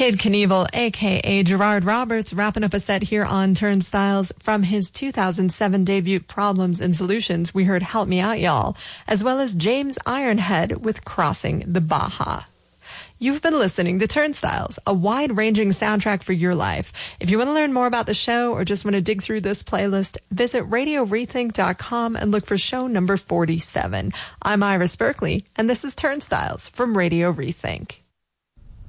Kid Knievel, a.k.a. Gerard Roberts, wrapping up a set here on Turnstiles. From his 2007 debut Problems and Solutions, we heard Help Me Out Y'all, as well as James Ironhead with Crossing the Baja. You've been listening to Turnstiles, a wide-ranging soundtrack for your life. If you want to learn more about the show or just want to dig through this playlist, visit RadioRethink.com and look for show number 47. I'm Iris Berkeley, and this is Turnstiles from Radio Rethink.